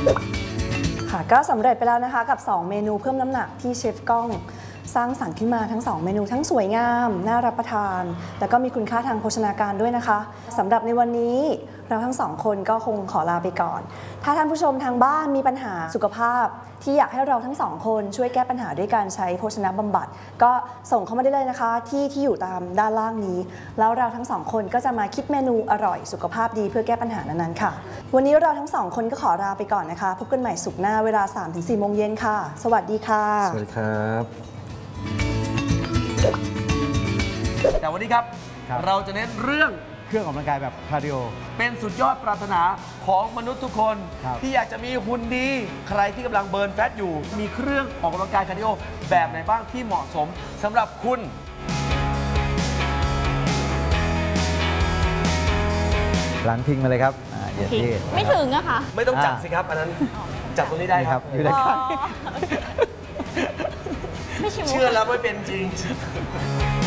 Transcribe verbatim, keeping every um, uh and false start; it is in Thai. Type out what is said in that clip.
ค่ะก็สำเร็จไปแล้วนะคะกับสองเมนูเพิ่มน้ำหนักที่เชฟก้องสร้างสรรค์ขึ้นมาทั้งสองเมนูทั้งสวยงามน่ารับประทานแล้วก็มีคุณค่าทางโภชนาการด้วยนะคะสำหรับในวันนี้เราทั้งสองคนก็คงขอลาไปก่อนถ้าท่านผู้ชมทางบ้านมีปัญหาสุขภาพที่อยากให้เราทั้งสองคนช่วยแก้ปัญหาด้วยการใช้โภชนะบำบัดก็ส่งเข้ามาได้เลยนะคะที่ที่อยู่ตามด้านล่างนี้แล้วเราทั้งสองคนก็จะมาคิดเมนูอร่อยสุขภาพดีเพื่อแก้ปัญหานั้นๆค่ะวันนี้เราทั้งสองคนก็ขอลาไปก่อนนะคะพบกันใหม่ศุกร์หน้าเวลา สามถึงสี่ โมงเย็นค่ะสวัสดีค่ะสวัสดีครับแต่วันนี้ครับเราจะเน้นเรื่องเครื่องออกกำลังกายแบบคาร์ดิโอเป็นสุดยอดปรารถนาของมนุษย์ทุกคนที่อยากจะมีหุ่นดีใครที่กำลังเบิร์นแฟตอยู่มีเครื่องออกกำลังกายคาร์ดิโอแบบไหนบ้างที่เหมาะสมสำหรับคุณหลังพิงมาเลยครับเหยียดยืดไม่ถึงอะค่ะไม่ต้องจับสิครับอันนั้นจับตรงนี้ได้ครับอยู่ได้ครับไม่ชิมเชื่อแล้วไม่เป็นจริง